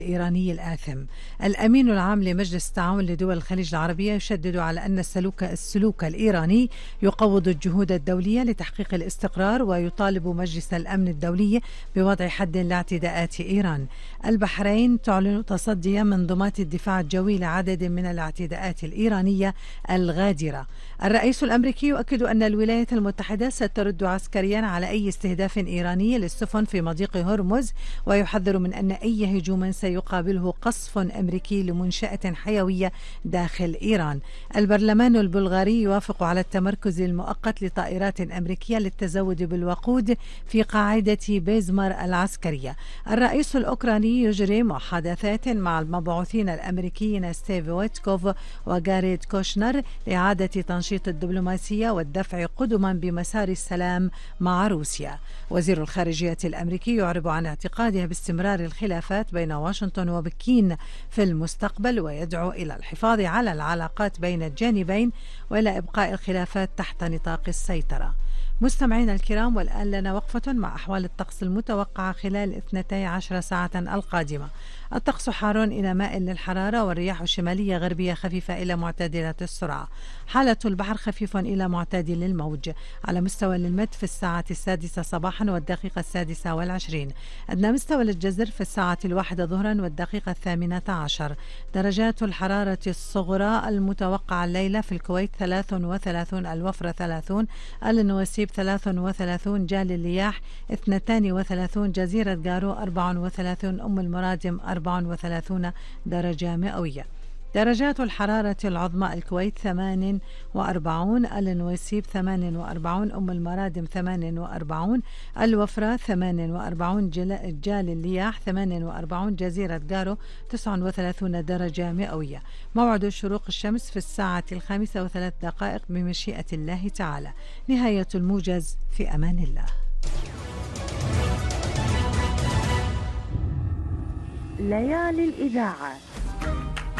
الإيراني الآثم. الأمين العام لمجلس التعاون لدول الخليج العربية يشدد على أن السلوك الإيراني يقوض الجهود الدولية لتحقيق الاستقرار، ويطالب مجلس الأمن الدولي بوضع حد لاعتداءات إيران. البحرين تعلن تصدي منظومات الدفاع الجوي لعدد من الاعتداءات الإيرانية الغادرة. الرئيس الأمريكي يؤكد أن الولايات المتحدة سترد عسكريا على أي استهداف إيراني للسفن في مضيق هرمز، ويحذر من أن أي هجوم سيقابله قصف أمريكي لمنشأة حيوية داخل إيران. البرلمان البلغاري يوافق على التمركز المؤقت لطائرات أمريكية للتزود بالوقود في قاعدة بيزمر العسكرية. الرئيس الأوكراني يجري محادثات مع المبعوثين الأمريكيين ستيف ويتكوف وجاريد كوشنر لإعادة تنشيط الدبلوماسية والدفع قدما بمسار السلام مع روسيا. وزير الخارجية الأمريكي يعرب عن اعتقاده باستمرار الخلافات بين واشنطن وبكين في المستقبل، ويدعو إلى الحفاظ على العلاقات بين الجانبين وإلى إبقاء الخلافات تحت نطاق السيطرة. مستمعينا الكرام، والآن لنا وقفة مع أحوال الطقس المتوقعة خلال 12 ساعة القادمة. الطقس حار إلى مائل للحرارة، والرياح الشمالية غربية خفيفة إلى معتدلة السرعة. حالة البحر خفيف إلى معتدل للموج. على مستوى للمد في الساعة 6 صباحا والدقيقة 26. أدنى مستوى للجزر في الساعة 1 ظهرا والدقيقة 18. درجات الحرارة الصغرى المتوقعة الليلة في الكويت 33، الوفرة 30، النواسيب 33، جال اللياح 32، جزيرة قارو 34، أم المرادم 34 درجة مئوية. درجات الحرارة العظمى الكويت 48، النويسيب 48، أم المرادم 48، الوفرة 48، جال اللياح 48، جزيرة قارو 39 درجة مئوية. موعد شروق الشمس في الساعة 5:03 بمشيئة الله تعالى. نهاية الموجز، في أمان الله. ليالي الإذاعة.